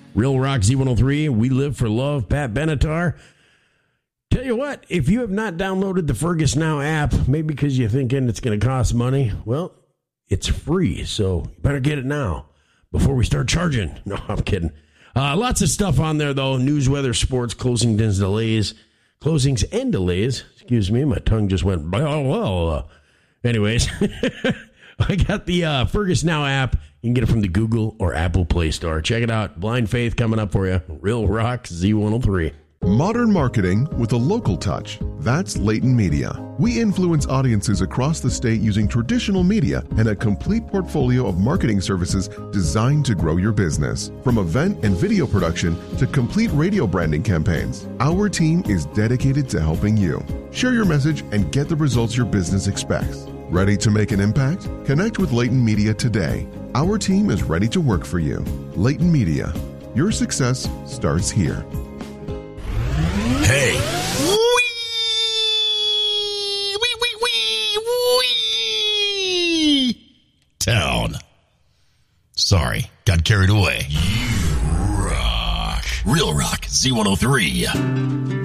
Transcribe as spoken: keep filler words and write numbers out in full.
Real Rock Z one oh three, We Live for Love, Pat Benatar. Tell you what, if you have not downloaded the Fergus Now app, maybe because you're thinking it's going to cost money, well, it's free, so you better get it now before we start charging. No, I'm kidding. Uh, lots of stuff on there, though. News, weather, sports, closings, delays, closings and delays. Excuse me, my tongue just went blah, blah, blah. Anyways, I got the uh, Fergus Now app. You can get it from the Google or Apple Play Store. Check it out. Blind Faith coming up for you. Real Rock Z one oh three. Modern marketing with a local touch. That's Leighton Media. We influence audiences across the state using traditional media and a complete portfolio of marketing services designed to grow your business. From event and video production to complete radio branding campaigns, our team is dedicated to helping you. Share your message and get the results your business expects. Ready to make an impact? Connect with Leighton Media today. Our team is ready to work for you. Leighton Media. Your success starts here. Hey. Wee! Wee, wee, wee, wee! Town. Sorry, got carried away. You rock. Real Rock Z one oh three.